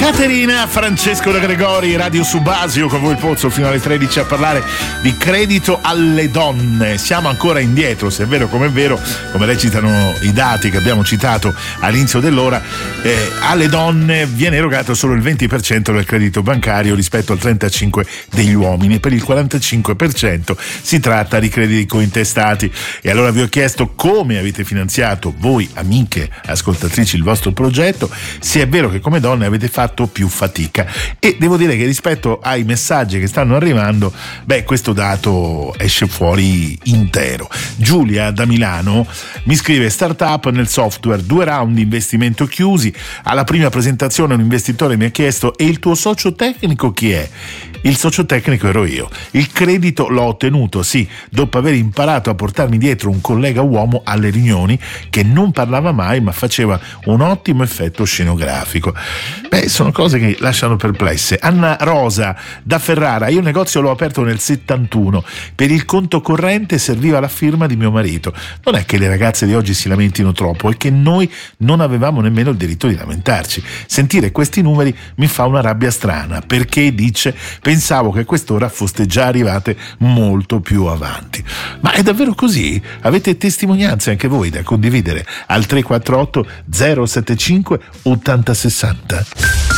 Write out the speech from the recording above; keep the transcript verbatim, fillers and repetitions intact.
Caterina, Francesco De Gregori, Radio Subasio con voi il Pozzo fino alle tredici a parlare di credito alle donne. Siamo ancora indietro, se è vero come è vero, come recitano i dati che abbiamo citato all'inizio dell'ora, eh, alle donne viene erogato solo il venti per cento del credito bancario rispetto al trentacinque per cento degli uomini, per il quarantacinque per cento si tratta di crediti cointestati. E allora vi ho chiesto come avete finanziato voi, amiche ascoltatrici, il vostro progetto, se è vero che come donne avete fatto più fatica, e devo dire che rispetto ai messaggi che stanno arrivando, beh, questo dato esce fuori intero. Giulia da Milano mi scrive: startup nel software, due round di investimento chiusi, alla prima presentazione un investitore mi ha chiesto: e il tuo socio tecnico chi è? Il socio tecnico ero io. Il credito l'ho ottenuto, sì, dopo aver imparato a portarmi dietro un collega uomo alle riunioni che non parlava mai ma faceva un ottimo effetto scenografico. Beh, sono cose che lasciano perplesse. Anna Rosa da Ferrara: io il negozio l'ho aperto nel settantuno, per il conto corrente serviva la firma di mio marito. Non è che le ragazze di oggi si lamentino troppo, è che noi non avevamo nemmeno il diritto di lamentarci. Sentire questi numeri mi fa una rabbia strana, perché, dice, pensavo che a quest'ora foste già arrivate molto più avanti. Ma è davvero così? Avete testimonianze anche voi da condividere al tre quattro otto zero sette cinque ottanta sessanta?